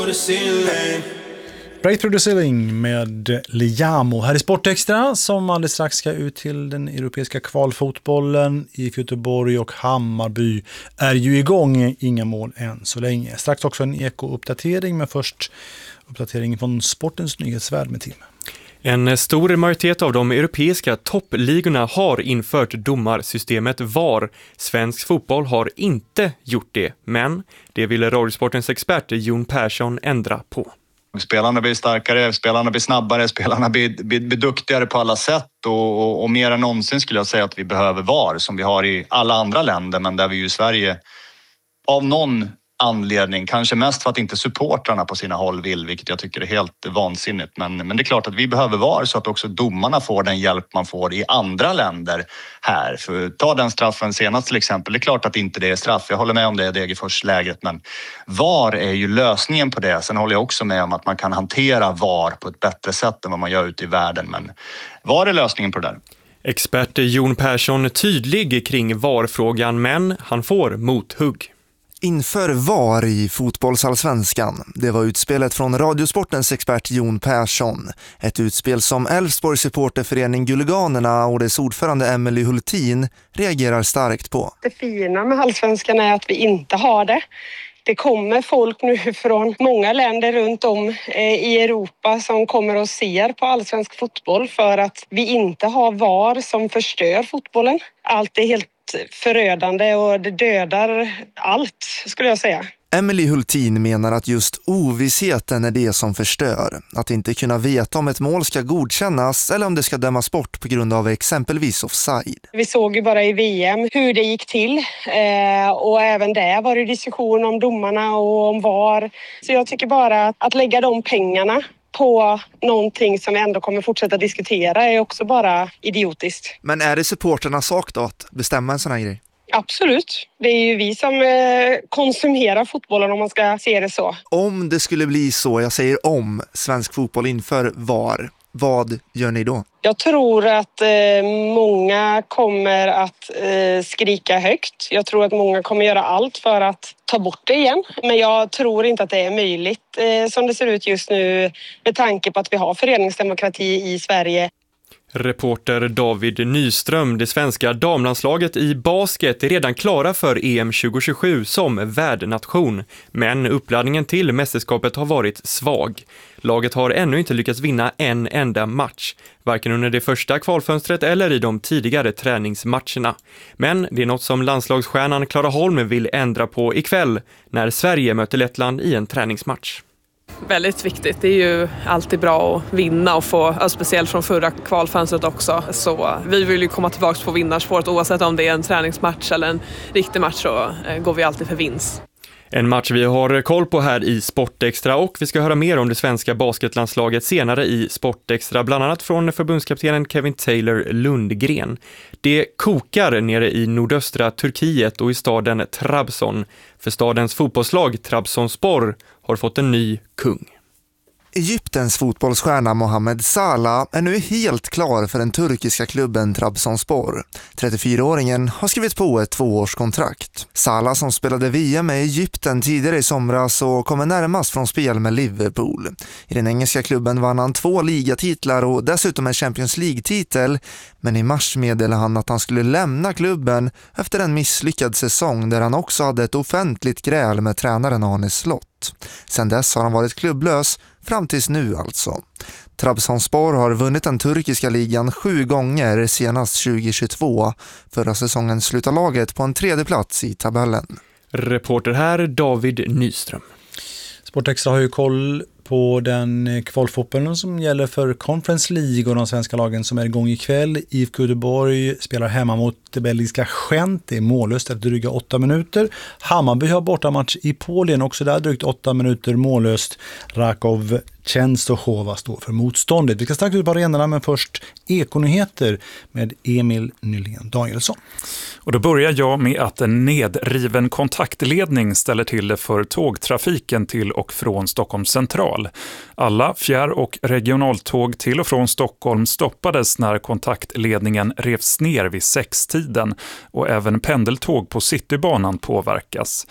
Break Through the Ceiling med Liamo här i Sportextra som alldeles strax ska ut till den europeiska kvalfotbollen. I Göteborg och Hammarby är ju igång, inga mål än så länge. Strax också en eko-uppdatering, men först uppdatering från Sportens nyhetsvärld med Tim. En stor majoritet av de europeiska toppligorna har infört domarsystemet VAR. Svensk fotboll har inte gjort det, men det ville Radiosportens expert Jon Persson ändra på. Spelarna blir starkare, spelarna blir snabbare, spelarna blir duktigare på alla sätt och mer än någonsin skulle jag säga att vi behöver VAR som vi har i alla andra länder, men där vi ju i Sverige av någon anledning, kanske mest för att inte supportrarna på sina håll vill, vilket jag tycker är helt vansinnigt. Men det är klart att vi behöver VAR så att också domarna får den hjälp man får i andra länder här. För ta den straffen senast till exempel, det är klart att inte det är straff. Jag håller med om det i Degerfors-lägret, men VAR är ju lösningen på det. Sen håller jag också med om att man kan hantera VAR på ett bättre sätt än vad man gör ute i världen. Men VAR är lösningen på det där. Expert Jon Persson är tydlig kring VAR-frågan, men han får mothugg. Inför VAR i fotbollsallsvenskan. Det var utspelet från Radiosportens expert Jon Persson. Ett utspel som Elfsborgs supporterförening Gulliganerna och dess ordförande Emelie Hultin reagerar starkt på. Det fina med allsvenskan är att vi inte har det. Det kommer folk nu från många länder runt om i Europa som kommer och ser på allsvensk fotboll för att vi inte har VAR som förstör fotbollen. Allt är helt förödande och det dödar allt, skulle jag säga. Emelie Hultin menar att just ovissheten är det som förstör. Att inte kunna veta om ett mål ska godkännas eller om det ska dömas bort på grund av exempelvis offside. Vi såg ju bara i VM hur det gick till och även där var det diskussion om domarna och om VAR. Så jag tycker bara att lägga de pengarna på någonting som vi ändå kommer fortsätta diskutera är också bara idiotiskt. Men är det supporternas sak då att bestämma en sån här grej? Absolut. Det är ju vi som konsumerar fotbollen om man ska se det så. Om det skulle bli så, jag säger om, svensk fotboll inför VAR, vad gör ni då? Jag tror att många kommer att skrika högt. Jag tror att många kommer göra allt för att ta bort det igen. Men jag tror inte att det är möjligt som det ser ut just nu med tanke på att vi har föreningsdemokrati i Sverige. Reporter David Nyström, det svenska damlandslaget i basket är redan klara för EM 2027 som värdnation. Men uppladdningen till mästerskapet har varit svag. Laget har ännu inte lyckats vinna en enda match, varken under det första kvalfönstret eller i de tidigare träningsmatcherna. Men det är något som landslagsstjärnan Clara Holm vill ändra på ikväll när Sverige möter Lettland i en träningsmatch. Väldigt viktigt. Det är ju alltid bra att vinna och få, speciellt från förra kvalfönstret också. Så vi vill ju komma tillbaka på vinnarspåret oavsett om det är en träningsmatch eller en riktig match, så går vi alltid för vinst. En match vi har koll på här i Sportextra, och vi ska höra mer om det svenska basketlandslaget senare i Sportextra, bland annat från förbundskaptenen Kevin Taylor Lundgren. Det kokar nere i nordöstra Turkiet och i staden Trabzon, för stadens fotbollslag Trabzonspor har fått en ny kung. Egyptens fotbollsstjärna Mohamed Salah är nu helt klar för den turkiska klubben Trabzonspor. 34-åringen har skrivit på ett 2-årskontrakt. Salah, som spelade VM med Egypten tidigare i somras, och kommer närmast från spel med Liverpool. I den engelska klubben vann han 2 ligatitlar och dessutom en Champions League-titel, men i mars meddelade han att han skulle lämna klubben efter en misslyckad säsong där han också hade ett offentligt gräl med tränaren Arne Slott. Sen dess har han varit klubblös fram tills nu alltså. Trabzonspor har vunnit den turkiska ligan 7 gånger, senast 2022. Förra säsongen slutade laget på en 3:e plats i tabellen. Reporter här David Nyström. Sportextra har ju koll på den kvalfotbollen som gäller för Conference League och de svenska lagen som är igång ikväll. IFK Göteborg spelar hemma mot det belgiska Gent. Det är mållöst efter dryga 8 minuter. Hammarby har bortamatch i Polen, också där drygt 8 minuter mållöst. Rakov Częstochowa står för motståndet. Vi ska strax ut på arenorna, men först ekonyheter med Emil Nylén Danielsson. Och då börjar jag med att en nedriven kontaktledning ställer till det för tågtrafiken till och från Stockholms central. Alla fjärr- och regionaltåg till och från Stockholm stoppades när kontaktledningen revs ner vid 6-tiden, och även pendeltåg på Citybanan påverkas.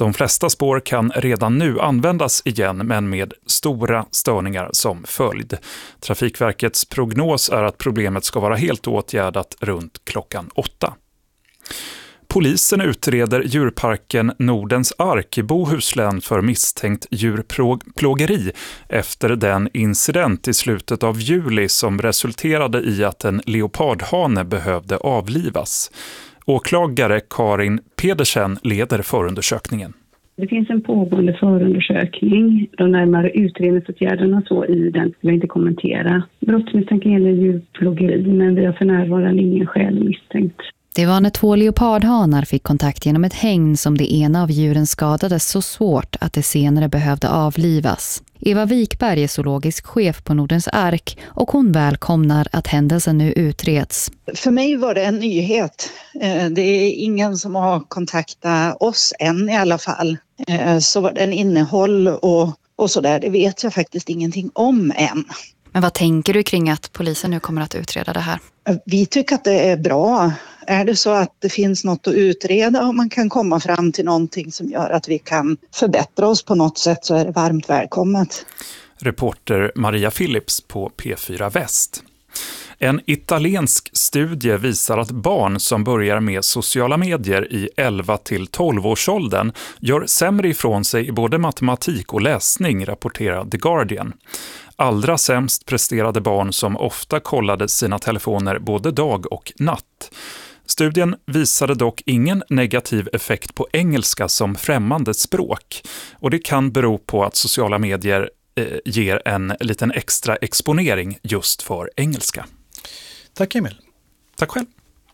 De flesta spår kan redan nu användas igen, men med stora störningar som följd. Trafikverkets prognos är att problemet ska vara helt åtgärdat runt klockan 8. Polisen utreder djurparken Nordens Ark i Bohuslän för misstänkt djurplågeri efter den incident i slutet av juli som resulterade i att en leopardhane behövde avlivas. Åklagare Karin Pedersen leder förundersökningen. Det finns en pågående förundersökning. De närmare utredningsåtgärderna så i den vill jag inte kommentera. Brottsmisstanken gäller djurplågeri, men vi har för närvarande ingen skäl misstänkt. Det var när 2 leopardhanar fick kontakt genom ett hägn som det ena av djuren skadades så svårt att det senare behövde avlivas. Eva Wikberg är zoologisk chef på Nordens Ark och hon välkomnar att händelsen nu utreds. För mig var det en nyhet. Det är ingen som har kontaktat oss än i alla fall. Så vad den innehåll och sådär, det vet jag faktiskt ingenting om än. Men vad tänker du kring att polisen nu kommer att utreda det här? Vi tycker att det är bra. Är det så att det finns något att utreda och man kan komma fram till någonting som gör att vi kan förbättra oss på något sätt, så är det varmt välkommet. Reporter Maria Phillips på P4 Väst. En italiensk studie visar att barn som börjar med sociala medier i 11-12-årsåldern gör sämre ifrån sig i både matematik och läsning, rapporterar The Guardian. Allra sämst presterade barn som ofta kollade sina telefoner både dag och natt. Studien visade dock ingen negativ effekt på engelska som främmande språk, och det kan bero på att sociala medier ger en liten extra exponering just för engelska. Tack Emil. Tack själv.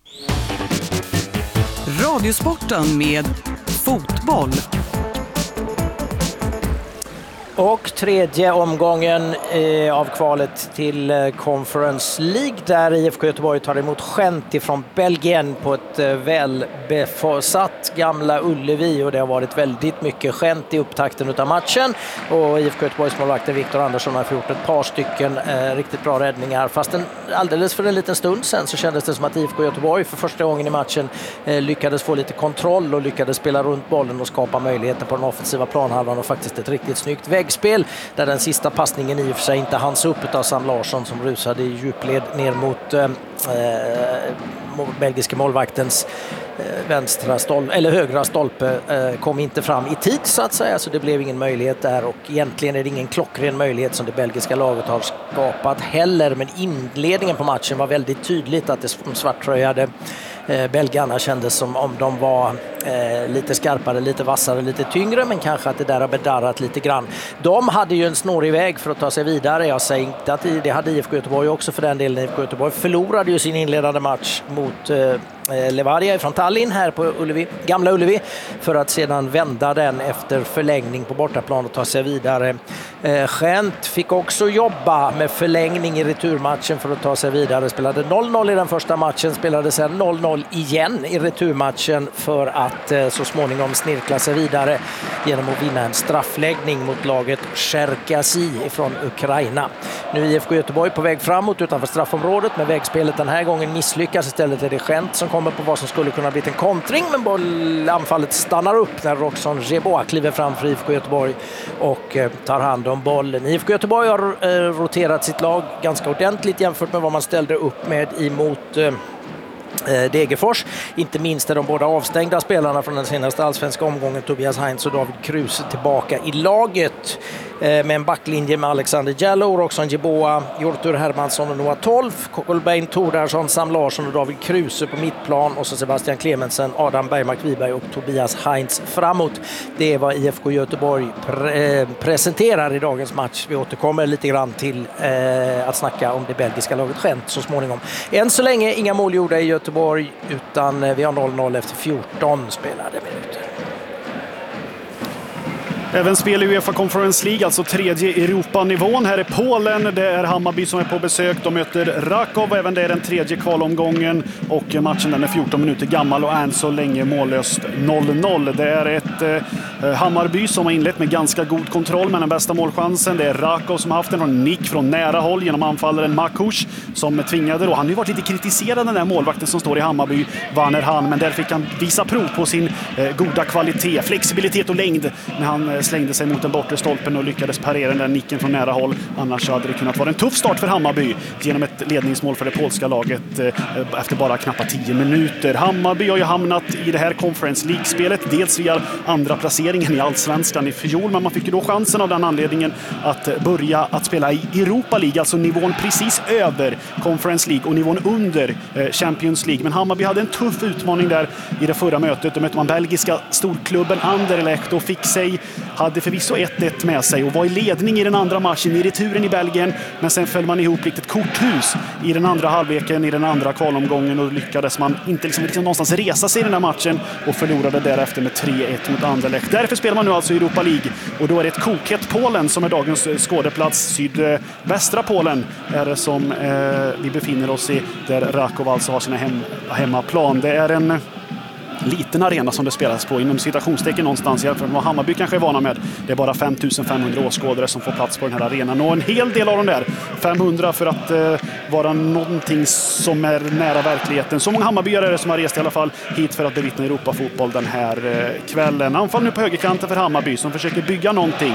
Radiosporten med fotboll. Och tredje omgången av kvalet till Conference League där IFK Göteborg tar emot Gent ifrån Belgien på ett välbesatt Gamla Ullevi, och det har varit väldigt mycket Gent i upptakten av matchen, och IFK Göteborgs målvakten Viktor Andersson har gjort ett par stycken riktigt bra räddningar, fast alldeles för en liten stund sen så kändes det som att IFK Göteborg för första gången i matchen lyckades få lite kontroll och lyckades spela runt bollen och skapa möjligheter på den offensiva planhalvan, och faktiskt ett riktigt snyggt väggspel där den sista passningen i och för sig inte hanns upp av Sam Larsson som rusade i djupled ner mot belgiska målvaktens högra stolpe, kom inte fram i tid så att säga, så det blev ingen möjlighet där, och egentligen är det ingen klockren möjlighet som det belgiska laget har skapat heller, men inledningen på matchen var väldigt tydligt att det svarttröjade belgarna kändes som om de var lite skarpare, lite vassare, lite tyngre, men kanske att det där har bedarrat lite grann. De hade ju en snårig väg för att ta sig vidare. Jag säger inte att det hade IFK Göteborg också för den delen. IFK Göteborg förlorade ju sin inledande match mot Levadia från Tallinn här på Gamla Ullevi, för att sedan vända den efter förlängning på bortaplan och ta sig vidare. Gent fick också jobba med förlängning i returmatchen för att ta sig vidare. Spelade 0-0 i den första matchen, spelade sedan 0-0 igen i returmatchen för att så småningom snirkla sig vidare genom att vinna en straffläggning mot laget Cherkasy från Ukraina. Nu är IFK Göteborg på väg framåt utanför straffområdet, men vägspelet den här gången misslyckas. Istället är det Gent som kommer på vad som skulle kunna bli en kontring, men anfallet stannar upp när Roxon Jeboa kliver fram för IFK Göteborg och tar hand om bollen. IFK Göteborg har roterat sitt lag ganska ordentligt jämfört med vad man ställde upp med emot Degerfors. Inte minst är de båda avstängda spelarna från den senaste allsvenska omgången, Tobias Heinz och David Kruse, tillbaka i laget med en backlinje med Alexander Jallow, Roxon Jeboa, Jortur Hermansson och Noah Tolf, Kolbein Tordarsson, Sam Larsson och David Kruse på mittplan, och så Sebastian Clemensen, Adam Bergmark Wiberg och Tobias Heinz framåt. Det är vad IFK Göteborg presenterar i dagens match. Vi återkommer lite grann till att snacka om det belgiska laget Gent så småningom. Än så länge inga mål gjorda i Göteborg, utan vi har 0-0 efter 14 spelade minuter. Även spel i UEFA Conference League, alltså tredje Europanivån. Här är Polen, det är Hammarby som är på besök. De möter Rakov, även det är den tredje kvalomgången. Och matchen den är 14 minuter gammal och än så länge mållöst 0-0. Det är ett Hammarby som har inlett med ganska god kontroll med den bästa målchansen. Det är Rakov som har haft en nick från nära håll genom anfallaren Makush som tvingade då. Han har ju varit lite kritiserad, den där målvakten som står i Hammarby, Werner Hahn, men där fick han visa prov på sin goda kvalitet, flexibilitet och längd när han slängde sig mot den bortre stolpen och lyckades parera den där nicken från nära håll. Annars hade det kunnat vara en tuff start för Hammarby genom ett ledningsmål för det polska laget efter bara knappt 10 minuter. Hammarby har ju hamnat i det här Conference League-spelet, dels via andra placeringen i Allsvenskan i fjol, men man fick ju då chansen av den anledningen att börja att spela i Europa League, alltså nivån precis över Conference League och nivån under Champions League. Men Hammarby hade en tuff utmaning där i det förra mötet. Då mötte man belgiska storklubben Anderlecht och hade förvisso 1-1 med sig och var i ledning i den andra matchen i returen i Belgien, men sen föll man ihop riktigt korthus i den andra halvleken i den andra kvalomgången och lyckades man inte liksom någonstans resa sig i den här matchen och förlorade därefter med 3-1 mot Anderlecht. Därför spelar man nu alltså i Europa League och då är det ett kokhett Polen som är dagens skådeplats. Sydvästra Polen är det som vi befinner oss i, där Rakov alltså har sina hemmaplan. Det är en liten arena som det spelas på inom citationstecken någonstans jämfört med vad Hammarby kanske är vana med. Det är bara 5500 åskådare som får plats på den här arenan och en hel del av dem där 500 för att vara någonting som är nära verkligheten. Så många Hammarbyare är det som har rest i alla fall hit för att bevittna Europafotboll den här kvällen. Anfall nu på högerkanten för Hammarby som försöker bygga någonting.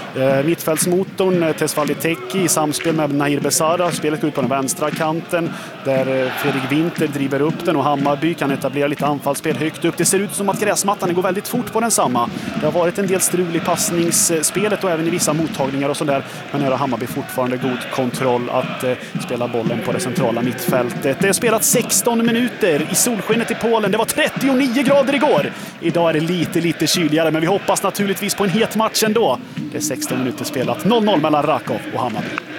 Mittfältsmotorn Tesfaldi Teki i samspel med Nahir Besara. Spelet går ut på den vänstra kanten där Fredrik Winter driver upp den och Hammarby kan etablera lite anfallsspel högt upp. Det ser ut som att gräsmattan går väldigt fort på densamma. Det har varit en del strul i passningsspelet och även i vissa mottagningar och sådär. Men här har Hammarby fortfarande god kontroll att spela bollen på det centrala mittfältet. Det har spelat 16 minuter i solskenet i Polen. Det var 39 grader igår. Idag är det lite kyligare, men vi hoppas naturligtvis på en het match ändå. Det är 16 minuter spelat. 0-0 mellan Rakov och Hammarby.